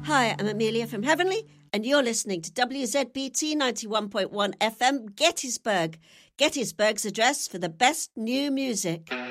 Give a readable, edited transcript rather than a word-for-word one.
Hi, I'm Amelia from Heavenly, and you're listening to WZBT 91.1 FM, Gettysburg. Gettysburg's address for the best new music.